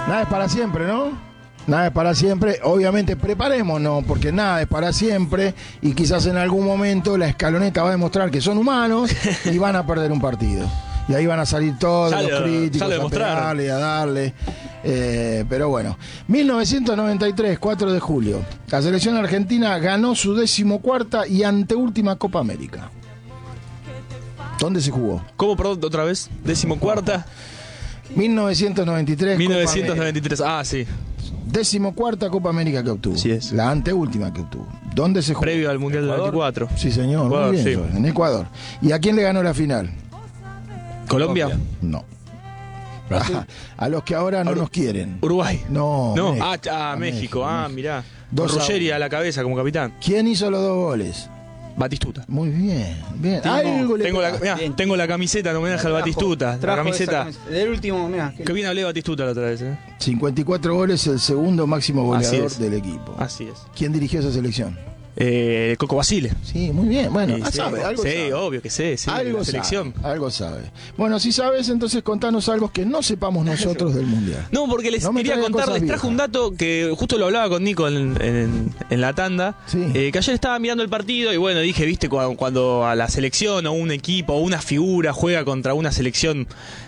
Nada es para siempre, ¿no? Nada es para siempre. Obviamente preparémonos, porque nada es para siempre. Y quizás en algún momento la escaloneta va a demostrar que son humanos y van a perder un partido. Y ahí van a salir todos los críticos a pegarle, a darle. Pero bueno. 1993, 4 de julio. La selección argentina ganó su 14ª y anteúltima Copa América. ¿Dónde se jugó? ¿Cómo, perdón, otra vez? 14ª. 1993. 1993, sí. 14ª Copa América que obtuvo. Sí es. La anteúltima que obtuvo. ¿Dónde se jugó? Previo al Mundial del 94. Sí, señor. Ecuador, muy bien, sí. en Ecuador. ¿Y a quién le ganó la final? ¿Colombia? No. A los que ahora no nos quieren. ¿Uruguay? No. No. México. México. Mirá. Dos Con Ruggeri a la cabeza como capitán. ¿Quién hizo los 2 goles? Batistuta. Muy bien, bien. Tengo la camiseta en homenaje al Batistuta. La camiseta. Del último, mirá. Que bien hablé de Batistuta la otra vez. 54 goles, el segundo máximo goleador del equipo. Así es. ¿Quién dirigió esa selección? Coco Basile. Sí, muy bien. Bueno, sabe, algo sí, sabe. obvio que sé. Sí, Algo la selección. sabe, algo sabe. Bueno, si sabes, entonces contanos algo que no sepamos nosotros del Mundial. No, porque les quería contar, les trajo un dato que justo lo hablaba con Nico en la tanda, Sí. que ayer estaba mirando el partido y bueno, dije, viste, cuando a la selección o un equipo o una figura juega contra una selección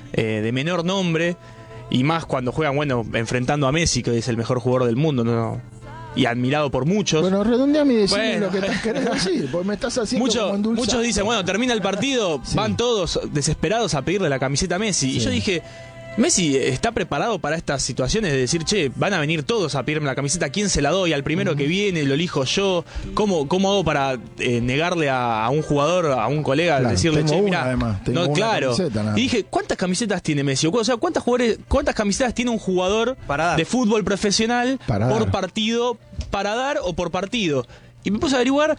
de menor nombre, y más cuando juegan, bueno, enfrentando a Messi, que es el mejor jugador del mundo, ¿no? Y admirado por muchos. Bueno, redondeame y decime Bueno. lo que estás queriendo decir, porque me estás haciendo como endulzar. Muchos dicen, bueno, termina el partido, Sí. van todos desesperados a pedirle la camiseta a Messi. Sí. Y yo dije, Messi está preparado para estas situaciones de decir, che, van a venir todos a pedirme la camiseta, ¿a quién se la doy? Al primero que viene, lo elijo yo. ¿Cómo hago para negarle a un jugador, a un colega, Claro, decirle, tengo che, una, mira, además, tengo no, una claro. camiseta, nada. Y dije, ¿cuántas camisetas tiene Messi? O sea, ¿cuántas camisetas tiene un jugador Para dar. de fútbol profesional Para por dar. partido, para dar o por partido? Y me puse a averiguar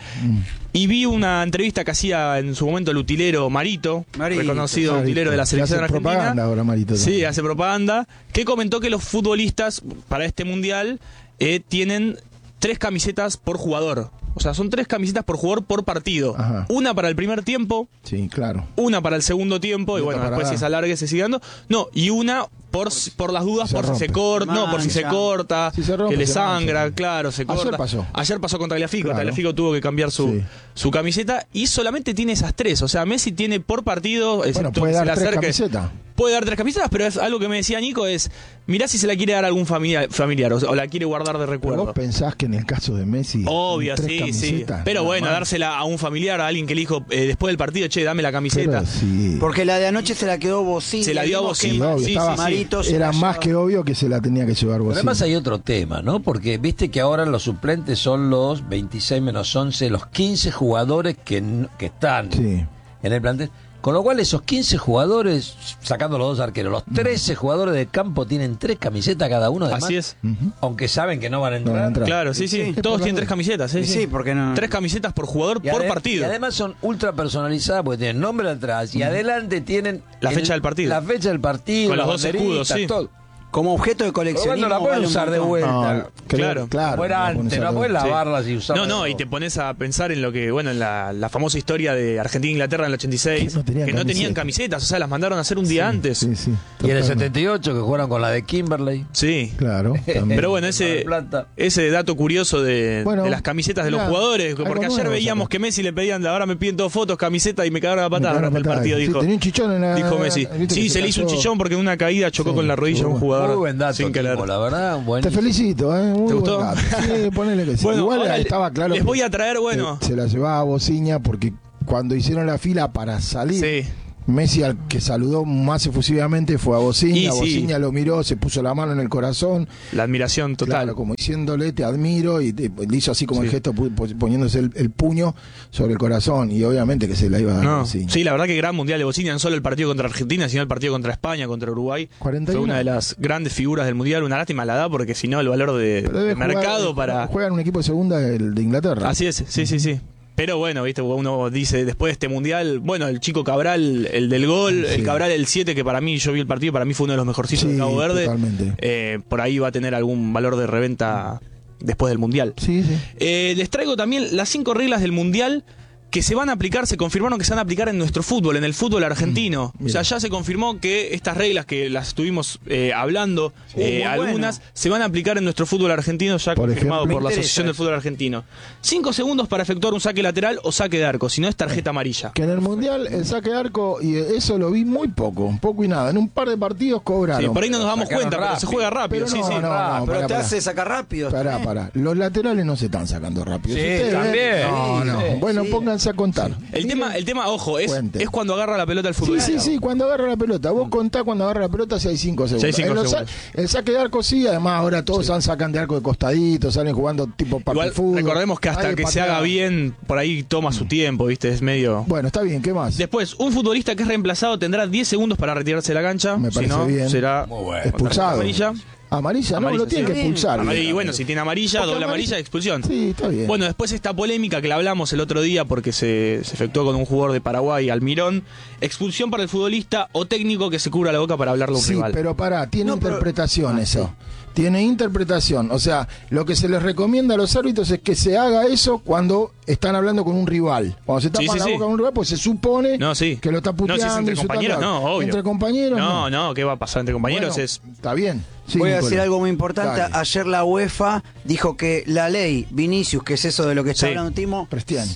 y vi una entrevista que hacía en su momento el utilero Marito, reconocido utilero de la selección hace argentina. propaganda ahora, Marito. Sí, hace propaganda, que comentó que los futbolistas para este mundial tienen 3 camisetas por jugador. O sea, son 3 camisetas por jugador por partido. Ajá. Una para el primer tiempo, Sí, claro. una para el segundo tiempo, y Y bueno, otra para después dar. si se alargue se sigue dando. No, y una por las dudas, Se por si se rompe. corta, no, por si se Mancha. corta, Si se rompe, que le se sangra, mancha. claro, se corta. Ayer pasó. Contra Tagliafico. Claro. Tagliafico tuvo que cambiar Sí. su camiseta y solamente tiene esas 3. O sea, Messi tiene por partido, Bueno, excepto puede que se dar le 3 acerque. camisetas. Puede dar 3 camisetas, pero es algo que me decía Nico, es mirá si se la quiere dar a algún familiar o la quiere guardar de Pero recuerdo. vos pensás que en el caso de Messi... Obvio, 3 sí, camisetas, sí. Pero bueno, normal. dársela a un familiar, a alguien que le dijo después del partido, che, dame la camiseta. Pero sí. Porque la de anoche se la quedó Bocini. Se la dio a Bocini. Sí, obvio, Sí, estaba- sí, sí. Marito se Era la más llevó. que obvio que se la tenía que llevar Pero vos. además hay otro tema, ¿no? Porque viste que ahora los suplentes son los 26 menos 11, los 15 jugadores que están Sí. en el plantel. Con lo cual esos 15 jugadores, sacando los 2 arqueros, los 13 jugadores del campo tienen 3 camisetas cada uno de Así es. aunque saben que no van a No van a entrar. entrar. Claro, sí, sí. Sí. Todos tienen 3 camisetas, sí, Sí, porque no. 3 camisetas por jugador por partido. Y además son ultra personalizadas porque tienen nombre atrás y adelante tienen La fecha del partido. La fecha del partido, Con los las 2 banderitas, escudos, sí. todo. Como objeto de Pero bueno, coleccionismo. la pueden vale un usar de montón. vuelta. No, Claro. Como era la antes, pones a no todo. puedes Sí. lavarlas y usarlas. No, y te pones a pensar en lo que, bueno, en la famosa historia de Argentina-Inglaterra en el 86, Que no tenían camisetas, o sea, las mandaron a hacer un día antes. Sí, sí. Y en el totalmente. 78 que jugaron con la de Kimberley. Sí. Claro. también. Pero bueno, Mar del Plata. ese dato curioso de Bueno, las camisetas de los mirá, jugadores, algo porque ayer nuevo, veíamos saca. que Messi le pedían, ahora me piden todas fotos, camiseta y me cagaron a Me patadas cagaron durante el a partido, patadas. dijo. Sí, tenía un chichón en la... Dijo Messi. ¿viste que Sí, se le hizo un cayó? chichón porque en una caída chocó Sí, con la rodilla chocó. un jugador Muy buen dato, sin querer. Timo, la verdad. Te Buenísimo. felicito, muy ¿Te buen gustó? dato. Sí, ponele que sí. Bueno, Igual ahora estaba claro les que voy a traer, bueno. se la llevaba a Bociña porque cuando hicieron la fila para salir, Sí. Messi al que saludó más efusivamente fue a Bociña. Y sí. Bociña lo miró, se puso la mano en el corazón. La admiración total. Claro, como diciéndole te admiro, y le hizo así como Sí. el gesto poniéndose el puño sobre el corazón, y obviamente que se la iba a dar a No. Bociña. Sí, la verdad que gran mundial de Bocini, no solo el partido contra Argentina, sino el partido contra España, contra Uruguay. 41. Fue una de las grandes figuras del mundial. Una lástima la edad, porque si no, el valor de Pero debe mercado jugar, para. juega en un equipo de segunda, el de Inglaterra. Así es, sí, sí, sí. Pero bueno, viste, uno dice después de este mundial, bueno, el chico Cabral, el del gol, Sí. el Cabral el 7, que para mí, yo vi el partido, para mí fue uno de los mejorcitos Sí, de Cabo Verde. totalmente. Por ahí va a tener algún valor de reventa después del mundial. Sí, sí. Les traigo también las 5 reglas del mundial que se van a aplicar, se confirmaron que se van a aplicar en nuestro fútbol, en el fútbol argentino. O sea, ya se confirmó que estas reglas que las estuvimos hablando, algunas, se van a aplicar en nuestro fútbol argentino, ya Por confirmado ejemplo, por la Asociación del Fútbol Argentino. 5 segundos para efectuar un saque lateral o saque de arco, si no es tarjeta amarilla. Que en el Mundial el saque de arco, y eso lo vi muy poco y nada. En un par de partidos cobraron. Sí, por ahí no nos damos Sacaron cuenta, pero se rápido. juega rápido. Pero sí, no, sí. no, pero pará, te pará. hace sacar rápido. Pará. Los laterales no se están sacando rápido. Sí, Si ustedes ven- también. No. Sí, Bueno, sí. pónganse a contar. El tema, ojo, es Cuente. cuando agarra la pelota el futbolista. Sí, cuando agarra la pelota. Vos contá cuando agarra la pelota si hay 5 segundos. Si hay 5 En los segundos. El saque de arco sí, además ahora todos sacan de arco de costadito, salen jugando tipo Igual fútbol. recordemos que hasta Hay que se pateada. haga bien, por ahí toma su tiempo, ¿viste? Es medio... Bueno, está bien, ¿qué más? Después, un futbolista que es reemplazado tendrá 10 segundos para retirarse de la cancha. Me Si parece no, bien. será Muy bueno. Expulsado. amarilla. Amarilla, no, Amarilla, lo tienen sí. que expulsar. Y bueno, si tiene amarilla, Porque doble amarilla, expulsión. Sí, está bien. Bueno, después esta polémica que la hablamos el otro día porque se efectuó con un jugador de Paraguay, Almirón. Expulsión para el futbolista o técnico que se cubra la boca para hablarle a un Sí, rival. pero tiene No, pero- interpretación eso. Tiene interpretación. O sea, lo que se les recomienda a los árbitros es que se haga eso cuando están hablando con un rival. Cuando se tapan Sí, sí, la sí. boca con un rival, pues se supone No, sí. que lo está No, puteando. si es entre y se está compañeros, hablando. no, obvio. Entre compañeros, No, ¿qué va a pasar entre compañeros? Bueno, Es está bien. Sí, Voy a Nicolás. decir algo muy importante. Dale. Ayer la UEFA dijo que la ley Vinicius, que es eso de lo que está Sí. hablando Timo, Prestiani.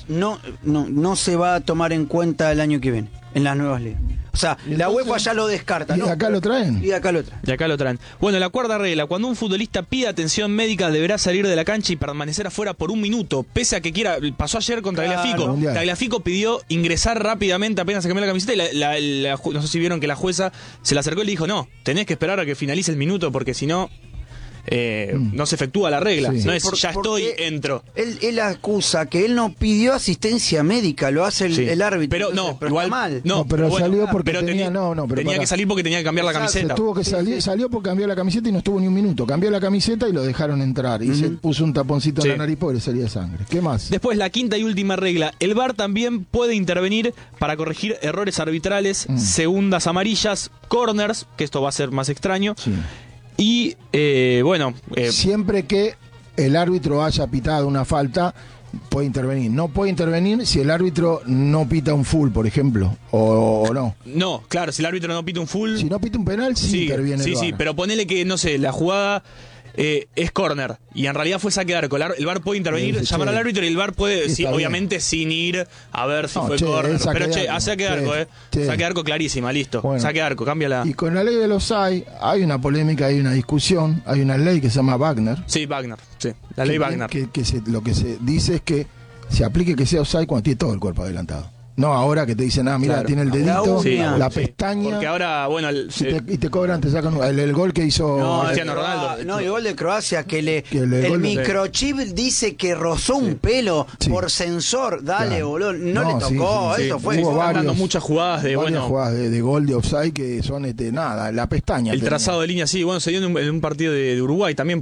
no se va a tomar en cuenta el año que viene, en las nuevas leyes. O sea, ¿Y la entonces? UEFA ya lo descarta. ¿Y ¿no? acá lo traen? Y acá lo traen. De acá lo traen. Bueno, la cuarta regla, cuando un futbolista pide atención médica deberá salir de la cancha y permanecer afuera por un minuto, pese a que quiera. Pasó ayer con Claro. Tagliafico. Mundial. Tagliafico pidió ingresar rápidamente apenas se cambió la camiseta y no sé si vieron que la jueza se le acercó y le dijo, no, tenés que esperar a que finalice el minuto porque si no... no se efectúa la regla, Sí. no es Por- ya estoy, porque entro. Él acusa que él no pidió asistencia médica, lo hace Sí. el árbitro. Pero Entonces, no, pero igual está mal. No, pero bueno, salió porque pero tenía- pero tenía pará. que salir porque tenía que cambiar la Exacto. Se camiseta. tuvo que salir, salió porque cambió la camiseta y no estuvo ni un minuto. Cambió la camiseta y lo dejaron entrar. Y se puso un taponcito en Sí. la nariz porque le salía sangre. ¿Qué más? Después, la quinta y última regla. El VAR también puede intervenir para corregir errores arbitrales, segundas amarillas, corners, que esto va a ser más extraño. Sí. Y, Siempre que el árbitro haya pitado una falta, puede intervenir. No puede intervenir si el árbitro no pita un full, por ejemplo, o no. no, claro, si el árbitro no pita un full, Si no pita un penal, sí, sí, interviene el sí, VAR. pero ponele que, no sé, la jugada es corner y en realidad fue saque de arco. El VAR puede intervenir, Sí, llamar che. al árbitro y el VAR puede, Sí, sí, está bien. obviamente sin ir a ver si No, fue che, corner. es saque Pero de che, arco. a saque de Che, arco, che. Saque de arco clarísima, listo. Bueno. Saque de arco, cámbiala. Y con la ley de los hay una polémica, hay una discusión, hay una ley que se llama Wagner. Sí, Wagner, sí, la ley Wagner. Lo que se dice es que se aplique que sea offside cuando tiene todo el cuerpo adelantado. No ahora que te dicen, mira, Claro. tiene el dedito, Sí, la sí, pestaña, porque ahora, bueno, y te cobran, te sacan el gol que hizo Cristiano Ronaldo. No, el gol de Croacia, que el el gol de- microchip dice que rozó un pelo Sí. por sensor. Dale, Claro. boludo. No, No, le tocó, sí, sí, eso sí. fue. Hubo están dando varios- muchas jugadas de, varias bueno, jugadas de gol de offside que son nada, la pestaña. el tenía. trazado de línea, sí, bueno, se dio en un partido de Uruguay también,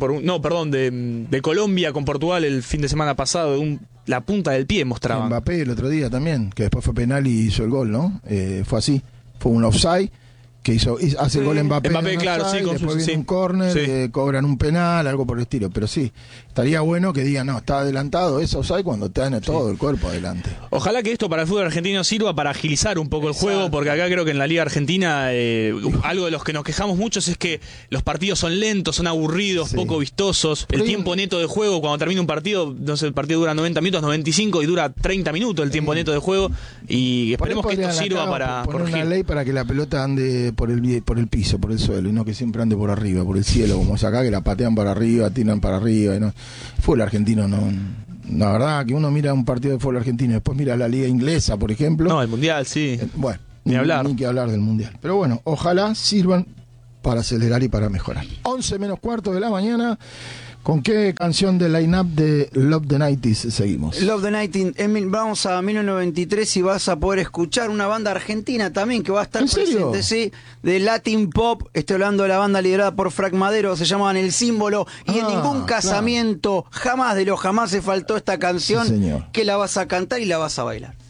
de Colombia con Portugal el fin de semana pasado, la punta del pie mostraban. Mbappé el otro día también, que después fue penal y hizo el gol, ¿no? Fue así, fue un offside que hace el gol Mbappé. Mbappé, en claro, offside, sí, con después su- viene sí. un córner, Sí. cobran un penal, algo por el estilo, pero sí, estaría bueno que digan, no, está adelantado, es offside cuando te dan todo el cuerpo adelante. Ojalá que esto para el fútbol argentino sirva para agilizar un poco el juego, porque acá creo que en la Liga Argentina algo de los que nos quejamos muchos es que los partidos son lentos, son aburridos, Sí. poco vistosos. Por El ahí- tiempo neto de juego, cuando termina un partido, no sé, el partido dura 90 minutos, 95 y dura 30 minutos el tiempo neto de juego. Y Por ahí esperemos que esto podrían sirva acá para poner corregir. una ley para que la pelota ande por el piso, por el suelo, y no que siempre ande por arriba, por el cielo, como es acá, que la patean para arriba, tiran para arriba. Y no. Fútbol argentino no. La verdad que uno mira un partido de fútbol argentino y después mira la liga inglesa, por ejemplo. No, el Mundial, sí. Bueno, Ni hablar. Ni que hablar del mundial. Pero bueno, ojalá sirvan para acelerar y para mejorar. 11 menos cuarto de la mañana. ¿Con qué canción de line-up de Love the 90s seguimos? Love the Night, vamos a 1993 y vas a poder escuchar una banda argentina también que va a estar ¿En serio? presente, sí, de Latin Pop. Estoy hablando de la banda liderada por Frank Madero, se llamaban El Símbolo, y en Ah, ningún casamiento, jamás de lo jamás se faltó esta canción, Sí, señor. que la vas a cantar y la vas a bailar.